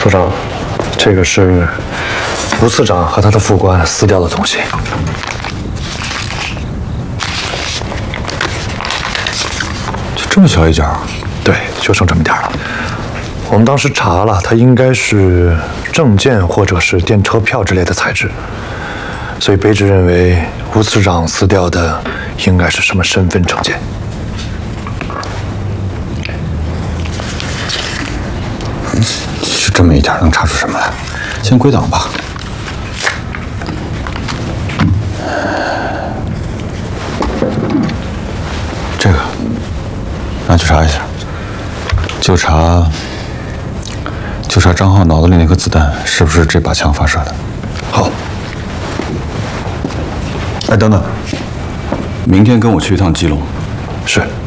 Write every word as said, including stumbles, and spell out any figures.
所长，这个是吴次长和他的副官撕掉的东西。 就这么小一角？ 对，就剩这么点了。我们当时查了，它应该是证件或者是电车票之类的材质，所以卑职认为吴次长撕掉的应该是什么身份证件。 就这么一点，能查出什么来？先归档吧。这个拿去查一下，就查就查张浩脑子里那颗子弹是不是这把枪发射的。 好。 哎，等等，明天跟我去一趟基隆。 是。